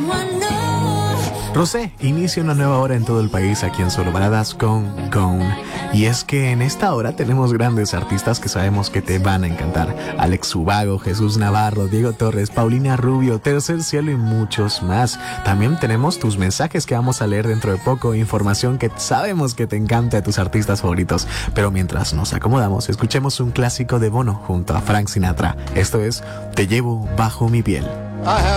Rosé inicia una nueva hora en todo el país aquí en Solo Baladas con Gone. Y es que en esta hora tenemos grandes artistas que sabemos que te van a encantar. Alex Ubago, Jesús Navarro, Diego Torres, Paulina Rubio, Tercer Cielo y muchos más. También tenemos tus mensajes que vamos a leer dentro de poco, información que sabemos que te encanta de tus artistas favoritos. Pero mientras nos acomodamos, escuchemos un clásico de Bono junto a Frank Sinatra. Esto es Te llevo bajo mi piel.